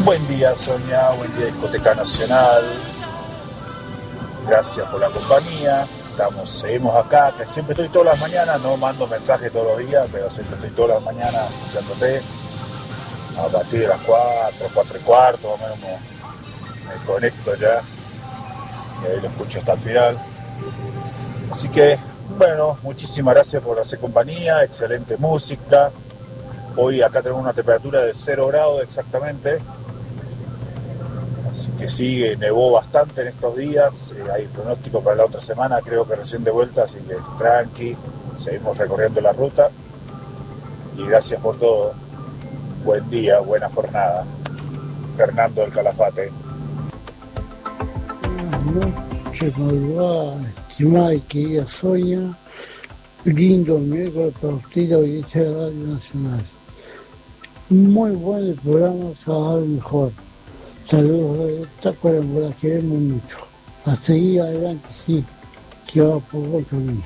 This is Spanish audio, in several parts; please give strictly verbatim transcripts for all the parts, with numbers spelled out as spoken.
Buen día, Sonia, buen día, Discoteca Nacional. Gracias por la compañía. Estamos, seguimos acá, que siempre estoy todas las mañanas, no mando mensajes todos los días, pero siempre estoy todas las mañanas escuchándote. A partir de las cuatro, cuatro y cuarto, más o menos me, me conecto ya. Y ahí lo escucho hasta el final. Así que, bueno, muchísimas gracias por hacer compañía, excelente música. Hoy acá tenemos una temperatura de cero grados exactamente. Así que sí, nevó bastante en estos días, eh, hay pronóstico para la otra semana, creo que recién de vuelta, así que tranqui, seguimos recorriendo la ruta y gracias por todo. Buen día, buena jornada. Fernando del Calafate. Buenas noches, madrugada, estimada y querida Sonia. Lindo miércoles para usted y la audiencia de Radio Nacional. Muy buen el programa, cada vez mejor. Saludos, Tacuarembó, la queremos mucho. A seguir adelante, sí, que va por buen camino.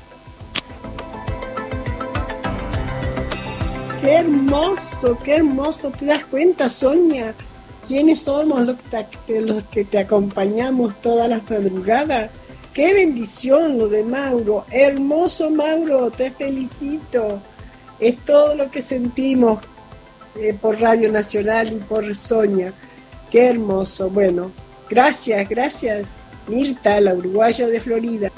Qué hermoso, qué hermoso. ¿Te das cuenta, Sonia? ¿Quiénes somos los que te, los que te acompañamos todas las madrugadas? Qué bendición lo de Mauro. Hermoso, Mauro, te felicito. Es todo lo que sentimos eh, por Radio Nacional y por Sonia. Qué hermoso. Bueno, gracias, gracias, Mirta, la uruguaya de Florida.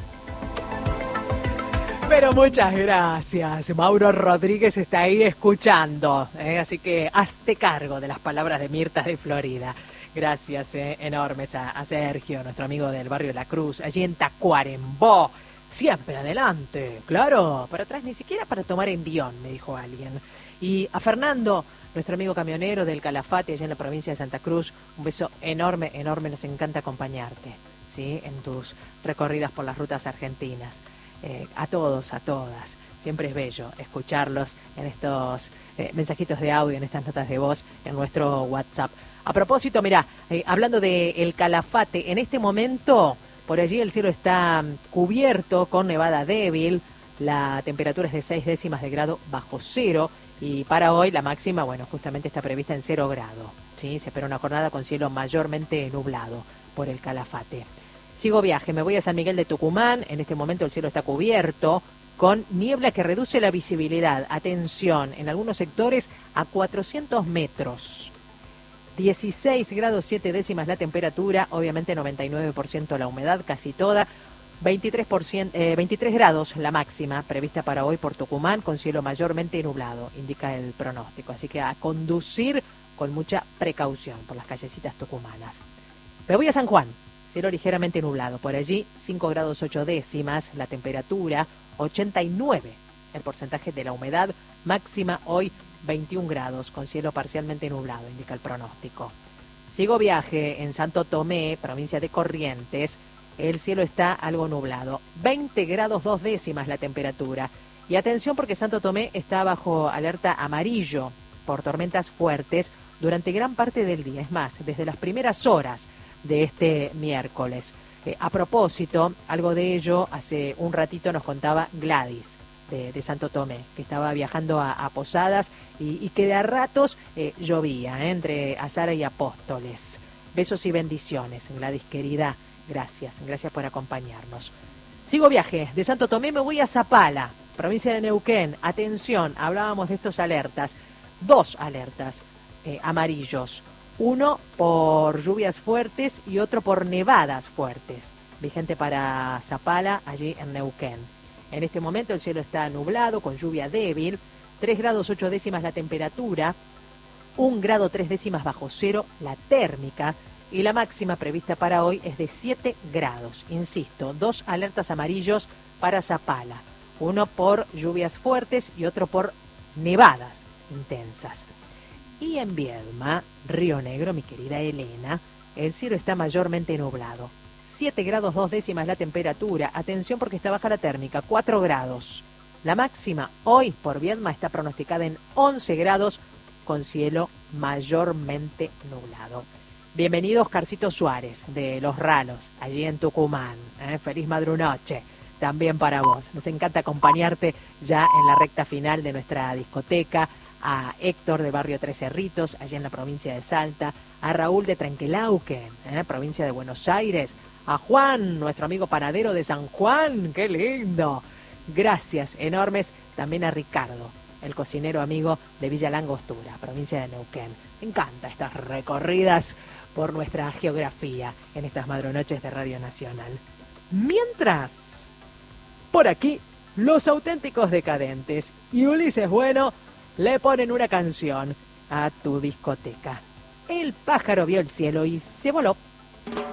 Pero muchas gracias. Mauro Rodríguez está ahí escuchando, ¿eh? Así que hazte cargo de las palabras de Mirta de Florida. Gracias eh, enormes a, a Sergio, nuestro amigo del barrio La Cruz, allí en Tacuarembó. Siempre adelante, claro, para atrás ni siquiera para tomar envión, me dijo alguien. Y a Fernando, nuestro amigo camionero del Calafate, allá en la provincia de Santa Cruz, un beso enorme, enorme, nos encanta acompañarte, ¿sí? En tus recorridas por las rutas argentinas. Eh, a todos, a todas, siempre es bello escucharlos en estos eh, mensajitos de audio, en estas notas de voz, en nuestro WhatsApp. A propósito, mirá, eh, hablando de el Calafate, en este momento, por allí el cielo está cubierto con nevada débil, la temperatura es de seis décimas de grado bajo cero, y para hoy la máxima, bueno, justamente está prevista en cero grado, ¿sí? Se espera una jornada con cielo mayormente nublado por el Calafate. Sigo viaje, me voy a San Miguel de Tucumán, en este momento el cielo está cubierto con niebla que reduce la visibilidad, atención, en algunos sectores a cuatrocientos metros. dieciséis grados siete décimas la temperatura, obviamente noventa y nueve por ciento la humedad, casi toda. veintitrés por ciento, eh, veintitrés grados la máxima prevista para hoy por Tucumán, con cielo mayormente nublado, indica el pronóstico. Así que a conducir con mucha precaución por las callecitas tucumanas. Me voy a San Juan, cielo ligeramente nublado. Por allí, cinco grados ocho décimas la temperatura, ochenta y nueve el porcentaje de la humedad, máxima hoy veintiún grados, con cielo parcialmente nublado, indica el pronóstico. Sigo viaje en Santo Tomé, provincia de Corrientes. El cielo está algo nublado, veinte grados dos décimas la temperatura. Y atención porque Santo Tomé está bajo alerta amarillo por tormentas fuertes durante gran parte del día. Es más, desde las primeras horas de este miércoles. Eh, a propósito, algo de ello hace un ratito nos contaba Gladys de, de Santo Tomé, que estaba viajando a, a Posadas y, y que de a ratos eh, llovía eh, entre Azara y Apóstoles. Besos y bendiciones, Gladys querida. Gracias, gracias por acompañarnos. Sigo viaje, de Santo Tomé me voy a Zapala, provincia de Neuquén. Atención, hablábamos de estos alertas. Dos alertas eh, amarillos. Uno por lluvias fuertes y otro por nevadas fuertes. Vigente para Zapala, allí en Neuquén. En este momento el cielo está nublado, con lluvia débil. tres grados ocho décimas la temperatura. un grado tres décimas bajo cero la térmica. Y la máxima prevista para hoy es de siete grados. Insisto, dos alertas amarillos para Zapala. Uno por lluvias fuertes y otro por nevadas intensas. Y en Viedma, Río Negro, mi querida Elena, el cielo está mayormente nublado. siete grados dos décimas la temperatura. Atención porque está baja la térmica, cuatro grados. La máxima hoy por Viedma está pronosticada en once grados con cielo mayormente nublado. Bienvenido Oscarcito Suárez de Los Ralos, allí en Tucumán. ¿eh? Feliz madrunoche también para vos. Nos encanta acompañarte ya en la recta final de nuestra discoteca, a Héctor de Barrio Tres Cerritos, allá en la provincia de Salta, a Raúl de Trenquelauquen, ¿eh? provincia de Buenos Aires, a Juan, nuestro amigo panadero de San Juan, ¡qué lindo! Gracias enormes también a Ricardo, el cocinero amigo de Villa Langostura, provincia de Neuquén. Me encantan estas recorridas por nuestra geografía en estas madronoches de Radio Nacional. Mientras, por aquí, los auténticos decadentes y Ulises Bueno le ponen una canción a tu discoteca. El pájaro vio el cielo y se voló.